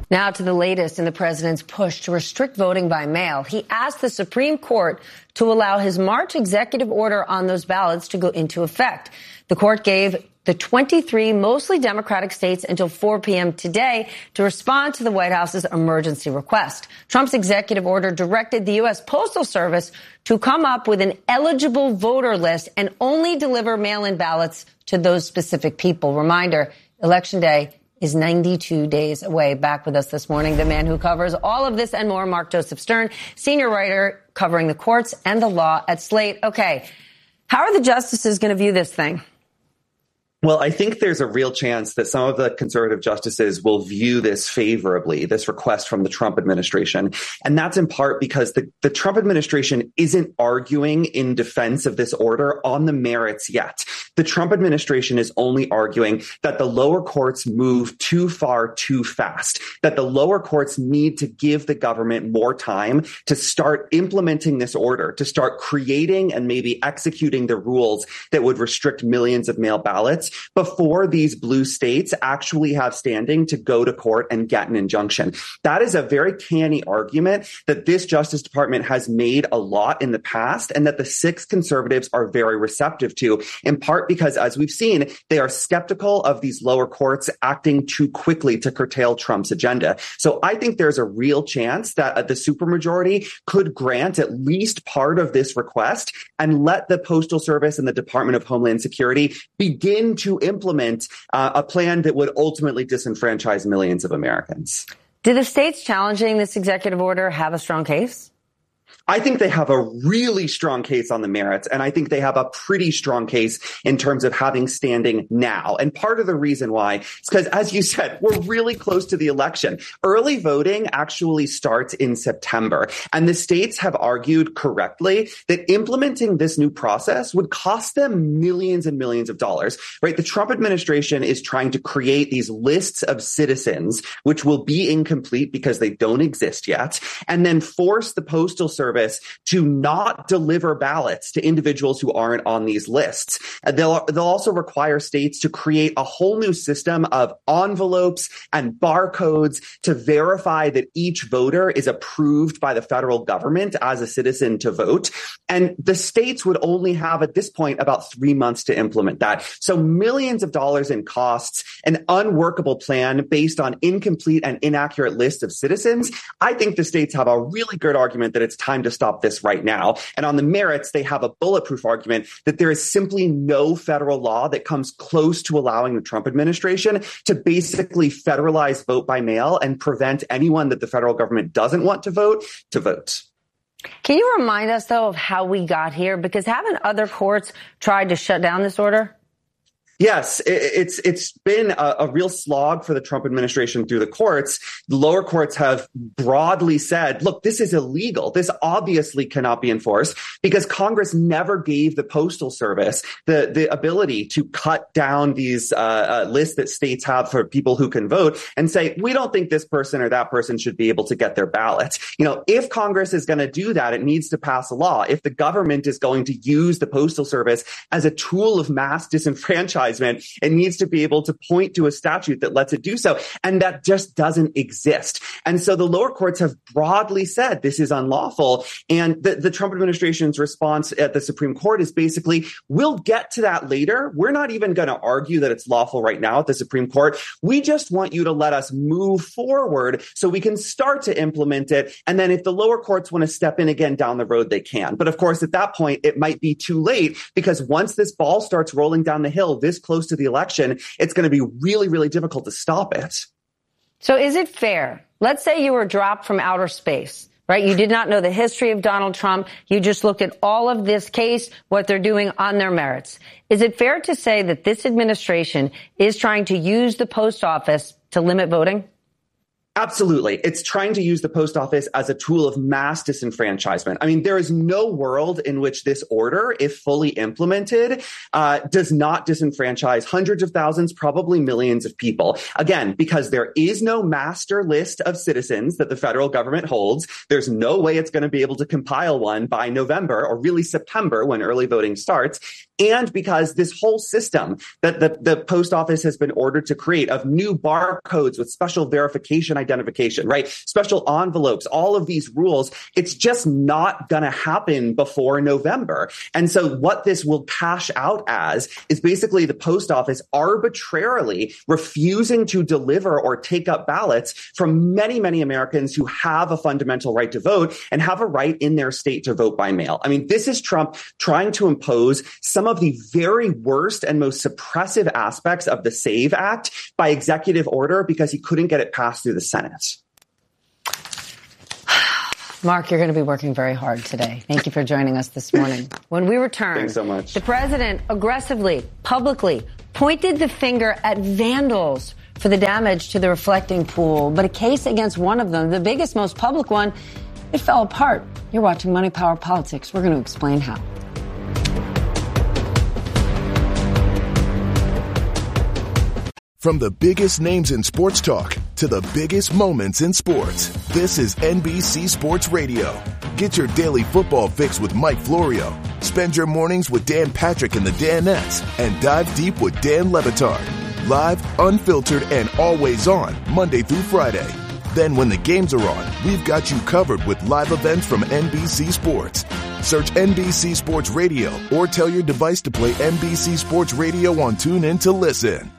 Now to the latest in the president's push to restrict voting by mail. He asked the Supreme Court to allow his March executive order on those ballots to go into effect. The court gave the 23 mostly Democratic states until 4 p.m. today to respond to the White House's emergency request. Trump's executive order directed the U.S. Postal Service to come up with an eligible voter list and only deliver mail-in ballots to those specific people. Reminder, Election Day is 92 days away. Back with us this morning, the man who covers all of this and more, Mark Joseph Stern, senior writer covering the courts and the law at Slate. Okay, how are the justices going to view this thing? Well, I think there's a real chance that some of the conservative justices will view this favorably, this request from the Trump administration. And that's in part because the Trump administration isn't arguing in defense of this order on the merits yet. The Trump administration is only arguing that the lower courts move too far too fast, that the lower courts need to give the government more time to start implementing this order, to start creating and maybe executing the rules that would restrict millions of mail ballots before these blue states actually have standing to go to court and get an injunction. That is a very canny argument that this Justice Department has made a lot in the past and that the 6 conservatives are very receptive to, in part because, as we've seen, they are skeptical of these lower courts acting too quickly to curtail Trump's agenda. So I think there's a real chance that the supermajority could grant at least part of this request and let the Postal Service and the Department of Homeland Security begin to implement a plan that would ultimately disenfranchise millions of Americans. Do the states challenging this executive order have a strong case? I think they have a really strong case on the merits, and I think they have a pretty strong case in terms of having standing now. And part of the reason why is because, as you said, we're really close to the election. Early voting actually starts in September, and the states have argued correctly that implementing this new process would cost them millions and millions of dollars, right? The Trump administration is trying to create these lists of citizens, which will be incomplete because they don't exist yet, and then force the Postal Service to not deliver ballots to individuals who aren't on these lists. They'll also require states to create a whole new system of envelopes and barcodes to verify that each voter is approved by the federal government as a citizen to vote. And the states would only have at this point about 3 months to implement that. So millions of dollars in costs, an unworkable plan based on incomplete and inaccurate lists of citizens. I think the states have a really good argument that it's time to stop this right now. And on the merits, they have a bulletproof argument that there is simply no federal law that comes close to allowing the Trump administration to basically federalize vote by mail and prevent anyone that the federal government doesn't want to vote to vote. Can you remind us, though, of how we got here? Because haven't other courts tried to shut down this order? Yes, it's been a real slog for the Trump administration through the courts. The lower courts have broadly said, look, this is illegal. This obviously cannot be enforced because Congress never gave the Postal Service the ability to cut down these lists that states have for people who can vote and say, we don't think this person or that person should be able to get their ballot. You know, if Congress is going to do that, it needs to pass a law. If the government is going to use the Postal Service as a tool of mass disenfranchisement, it needs to be able to point to a statute that lets it do so. And that just doesn't exist. And so the lower courts have broadly said this is unlawful. And the Trump administration's response at the Supreme Court is basically, we'll get to that later. We're not even going to argue that it's lawful right now at the Supreme Court. We just want you to let us move forward so we can start to implement it. And then if the lower courts want to step in again down the road, they can. But of course, at that point, it might be too late because once this ball starts rolling down the hill this close to the election, it's going to be really, really difficult to stop it. So is it fair? Let's say you were dropped from outer space, right? You did not know the history of Donald Trump. You just looked at all of this case, what they're doing on their merits. Is it fair to say that this administration is trying to use the post office to limit voting? Absolutely. It's trying to use the post office as a tool of mass disenfranchisement. I mean, there is no world in which this order, if fully implemented, does not disenfranchise hundreds of thousands, probably millions of people. Again, because there is no master list of citizens that the federal government holds. There's no way it's going to be able to compile one by November or really September when early voting starts. And because this whole system that the post office has been ordered to create of new barcodes with special verification identification, right? Special envelopes, all of these rules. It's just not going to happen before November. And so what this will cash out as is basically the post office arbitrarily refusing to deliver or take up ballots from many, many Americans who have a fundamental right to vote and have a right in their state to vote by mail. I mean, this is Trump trying to impose some of the very worst and most suppressive aspects of the SAVE Act by executive order because he couldn't get it passed through the Senate. Mark, you're going to be working very hard today. Thank you for joining us this morning. When we return, thanks so much. The president aggressively, publicly pointed the finger at vandals for the damage to the reflecting pool. But a case against one of them, the biggest, most public one, it fell apart. You're watching Money Power Politics. We're going to explain how. From the biggest names in sports talk to the biggest moments in sports, this is NBC Sports Radio. Get your daily football fix with Mike Florio. Spend your mornings with Dan Patrick and the Danettes and dive deep with Dan Le Batard. Live, unfiltered, and always on Monday through Friday. Then when the games are on, we've got you covered with live events from NBC Sports. Search NBC Sports Radio or tell your device to play NBC Sports Radio on TuneIn to listen.